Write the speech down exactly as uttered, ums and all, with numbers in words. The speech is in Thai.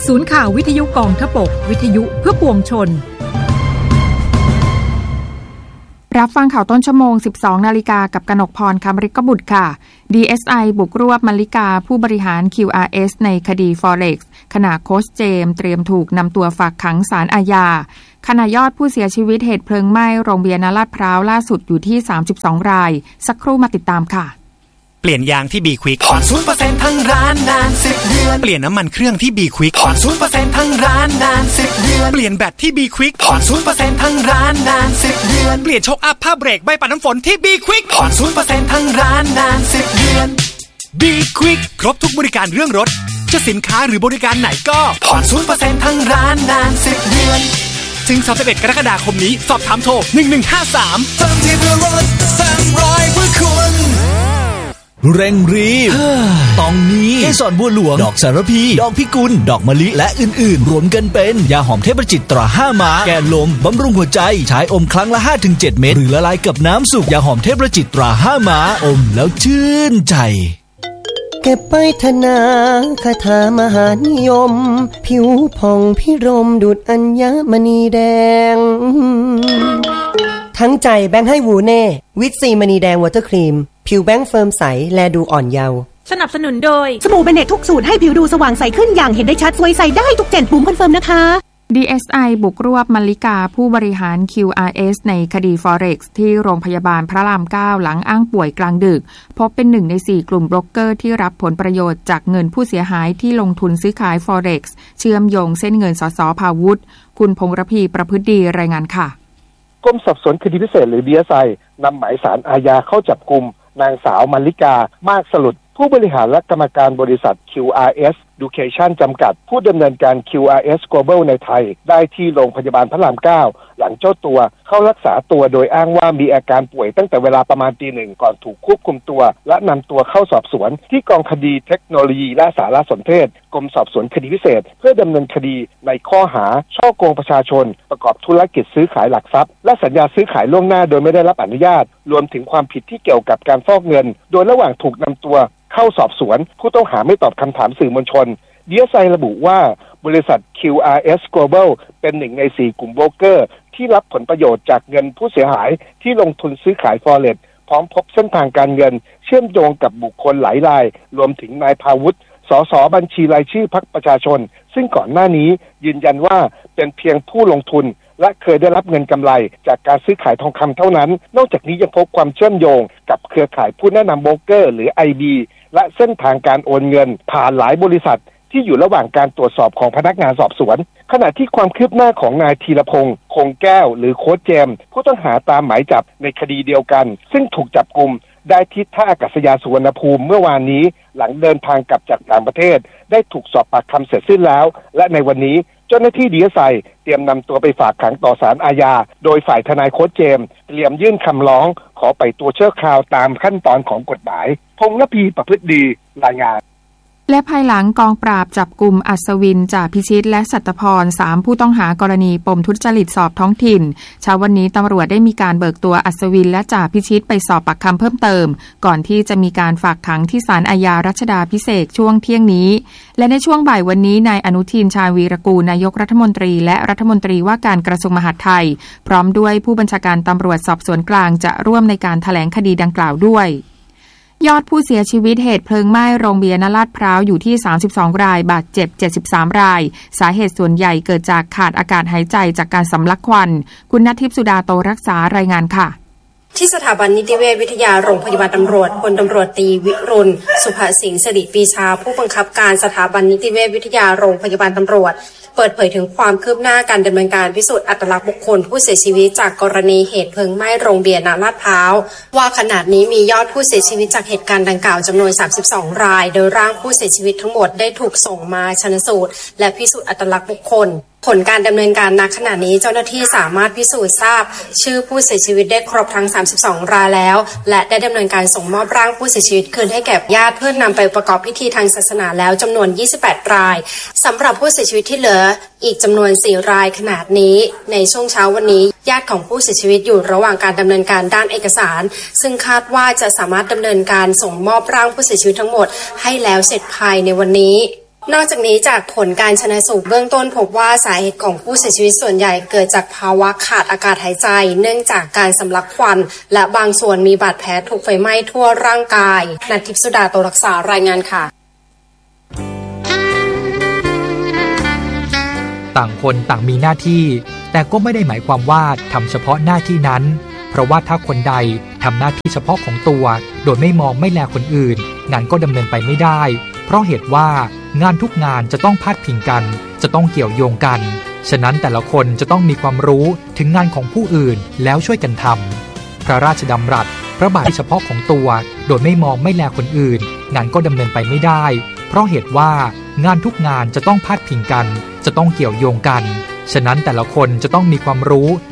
ศูนย์ข่าววิทยุกองทพบกวิทยุเพื่อปวงชนรับฟังข่าวต้นชั่วโมง สิบสองนาฬิกากับกนกพร คำริกบุตรค่ะ ดี เอส ไอ บุกรวบมลิกาผู้บริหาร คิว อาร์ เอส ในคดี Forex ขณะโค้ชเจมส์เตรียมถูกนำตัวฝากขังศาลอาญาขณะยอดผู้เสียชีวิตเหตุเพลิงไหม้โรงเบียร์ณลาดพร้าวล่าสุดอยู่ที่ สามสิบสอง รายสักครู่มาติดตามค่ะเปลี่ยนยางที่ B Quick ผ่อน ศูนย์เปอร์เซ็นต์ ทั้งร้านนานสิบเดือนเปลี่ยนน้ำมันเครื่องที่ B Quick ผ่อน ศูนย์เปอร์เซ็นต์ ทั้งร้านนานสิบเดือนเปลี่ยนแบตที่ B Quick ผ่อน ศูนย์เปอร์เซ็นต์ ทั้งร้านนานสิบเดือนเปลี่ยนโชคอัพผ้าเบรกใบปัดน้ำฝนที่ B Quick ผ่อน ศูนย์เปอร์เซ็นต์ ทั้งร้านนานสิบเดือน B Quick ครบทุกบริการเรื่องรถจะสินค้าหรือบริการไหนก็ผ่อน ศูนย์เปอร์เซ็นต์ ทั้งร้านนานสิบเดือนถึงสามสิบเอ็ดกรกฎาคมนี้สอบถามโทรหนึ่งหนึ่งห้าสามเติมที่เพื่อรถแสนร้อยเพื่อคุณเร่งรีบตองนี้เกสรบัวหลวงดอกสารพีดอกพิกุลดอกมะลิและอื่นๆรวมกันเป็นยาหอมเทพจิตตราห้าม้าแก้ลมบำรุงหัวใจใช้อมครั้งละ ห้าถึงเจ็ด เม็ดหรือละลายกับน้ำสุกยาหอมเทพจิตตราห้าม้าอมแล้วชื่นใจเก็บไปธนาคาถามหานิยมผิวผ่องพิรมดุจอัญมณีแดงทั้งใจแบงค์ให้วูเน่วิตซีมณีแดงวอเตอร์ครีมผิวแบงค์เฟิร์มใสแลดูอ่อนเยาว์สนับสนุนโดยสบู่เบเนตทุกสูตรให้ผิวดูสว่างใสขึ้นอย่างเห็นได้ชัดสวยใสได้ทุกเจนปุ่มคอนเฟิร์มนะคะดี เอส ไอ บุกรวบมลิกาผู้บริหาร คิว อาร์ เอส ในคดี Forex ที่โรงพยาบาลพระรามเก้าหลังอ้างป่วยกลางดึกพบเป็นหนึ่งในสี่กลุ่มโบรกเกอร์ที่รับผลประโยชน์จากเงินผู้เสียหายที่ลงทุนซื้อขาย Forex เชื่อมโยงเส้นเงินสส.ภาวุฒิคุณพงษ์ระพีประพฤติดีรายงานค่ะกรมสอบสวนคดีพิเศษหรือ ดี เอส ไอ นำหมายสารอาญาเข้าจับกุมนางสาวมลิกามากสลุดผู้บริหารและกรรมการบริษัท คิว อาร์ เอส Education จำกัดผู้ดำเนินการ คิว อาร์ เอส Global ในไทยได้ที่โรงพยาบาลพระรามเก้าหลังเจ้าตัวเข้ารักษาตัวโดยอ้างว่ามีอาการป่วยตั้งแต่เวลาประมาณตีหนึ่งก่อนถูกควบคุมตัวและนำตัวเข้าสอบสวนที่กองคดีเทคโนโลยีและสารสนเทศกรมสอบสวนคดีพิเศษเพื่อดำเนินคดีในข้อหาฉ้อโกงประชาชนประกอบธุรกิจซื้อขายหลักทรัพย์และสัญญาซื้อขายล่วงหน้าโดยไม่ได้รับอนุญาตรวมถึงความผิดที่เกี่ยวกับการฟอกเงินโดยระหว่างถูกนำตัวเข้าสอบสวนผู้ต้องหาไม่ตอบคำถามสื่อมวลชน ดี เอส ไอ ระบุว่าบริษัท คิว อาร์ เอส Global เป็นหนึ่งในสี่กลุ่มโบรกเกอร์ที่รับผลประโยชน์จากเงินผู้เสียหายที่ลงทุนซื้อขาย Forex พร้อมพบเส้นทางการเงินเชื่อมโยงกับบุคคลหลายรายรวมถึงนายภาวุฒิสสบัญชีรายชื่อพรรคประชาชนซึ่งก่อนหน้านี้ยืนยันว่าเป็นเพียงผู้ลงทุนและเคยได้รับเงินกำไรจากการซื้อขายทองคำเท่านั้นนอกจากนี้ยังพบความเชื่อมโยงกับเครือข่ายผู้แนะนำโบรกเกอร์หรือ ไอ บี และเส้นทางการโอนเงินผ่านหลายบริษัทที่อยู่ระหว่างการตรวจสอบของพนักงานสอบสวนขณะที่ความคืบหน้าของนายธีรพงษ์คงแก้วหรือโค้ชเจมส์ผู้ต้องหาตามหมายจับในคดีเดียวกันซึ่งถูกจับกุมได้ที่ท่าอากาศยานสุวรรณภูมิเมื่อวานนี้หลังเดินทางกลับจากต่างประเทศได้ถูกสอบปากคำเสร็จสิ้นแล้วและในวันนี้เจ้าหน้าที่ ดี เอส ไอ เตรียมนำตัวไปฝากขังต่อศาลอาญาโดยฝ่ายทนายโค้ชเจมส์เตรียมยื่นคำร้องขอปล่อยตัวชั่วคราวตามขั้นตอนของกฎหมายพงษ์ระพีประพฤติดีรายงานและภายหลังกองปราบจับกุมอัศวินจ่าพิชิตและสัตพรสามผู้ต้องหากรณีปมทุจริตสอบท้องถิ่นเช้าวันนี้ตำรวจได้มีการเบิกตัวอัศวินและจ่าพิชิตไปสอบปากคำเพิ่มเติมก่อนที่จะมีการฝากขังที่ศาลอาญารัชดาภิเษกช่วงเที่ยงนี้และในช่วงบ่ายวันนี้นายอนุทินชาญวีรกูลนายกรัฐมนตรีและรัฐมนตรีว่าการกระทรวงมหาดไทยพร้อมด้วยผู้บัญชาการตำรวจสอบสวนกลางจะร่วมในการแถลงคดีดังกล่าวด้วยยอดผู้เสียชีวิตเหตุเพลิงไหม้โรงเบียร์ณลาดพร้าวอยู่ที่สามสิบสองรายบาดเจ็บเจ็ดสิบสามรายสาเหตุส่วนใหญ่เกิดจากขาดอากาศหายใจจากการสำลักควันคุณณทิพย์สุดาโตรักษารายงานค่ะที่สถาบันนิติเวชวิทยาโรงพยาบาลตำรวจพลตำรวจตรีวิรุณสุภสิงห์สิริปีชาผู้บังคับการสถาบันนิติเวชวิทยาโรงพยาบาลตำรวจเปิดเผยถึงความคืบหน้าการดำเนินการพิสูจน์อัตลักษณ์บุคคลผู้เสียชีวิตจากกรณีเหตุเพลิงไหม้โรงเบียร์ณลาดพร้าวว่าขณะนี้มียอดผู้เสียชีวิตจากเหตุการณ์ดังกล่าวจำนวนสามสิบสองรายโดยร่างผู้เสียชีวิตทั้งหมดได้ถูกส่งมาชันสูตรและพิสูจน์อัตลักษณ์บุคคลผลการดำเนินการณขณะนี้เจ้าหน้าที่สามารถพิสูจน์ทราบชื่อผู้เสียชีวิตได้ครบทั้งสามสิบสองรายแล้วและได้ดำเนินการส่งมอบร่างผู้เสียชีวิตคืนให้แก่ญาติเพื่อนำไปประกอบพิธีทางศาสนาแล้วจำนวนยี่สิบแปดรายสำหรับผู้เสียชีวิตที่เหลืออีกจำนวนสี่รายขณะนี้ในช่วงเช้าวันนี้ญาติของผู้เสียชีวิตอยู่ระหว่างการดำเนินการด้านเอกสารซึ่งคาดว่าจะสามารถดำเนินการส่งมอบร่างผู้เสียชีวิตทั้งหมดให้แล้วเสร็จภายในวันนี้นอกจากนี้จากผลการชันสูตรเบื้องต้นพบว่าสาเหตุของผู้เสียชีวิตส่วนใหญ่เกิดจากภาวะขาดอากาศหายใจเนื่องจากการสำลักควันและบางส่วนมีบาดแผลถูกไฟไหม้ทั่วร่างกายณทิพย์สุดาโตรักษารายงานค่ะต่างคนต่างมีหน้าที่แต่ก็ไม่ได้หมายความว่าทำเฉพาะหน้าที่นั้นเพราะว่าถ้าคนใดทำหน้าที่เฉพาะของตัวโดยไม่มองไม่แลคนอื่นงานก็ดำเนินไปไม่ได้เพราะเหตุว่างานทุกงานจะต้องพาดพิงกันจะต้องเกี่ยวโยงกันฉะนั้นแต่ละคนจะต้องมีความรู้ถึงงานของผู้อื่นแล้วช่วยกันทำพระราชดำรัสพระบาทเฉพาะของตัวโดยไม่มองไม่แลคนอื่นงานก็ดำเนินไปไม่ได้เพราะเหตุว่างานทุกงานจะต้องพาดพิงกันจะต้องเกี่ยวโยงกันฉะนั้นแต่ละคนจะต้องมีความรู้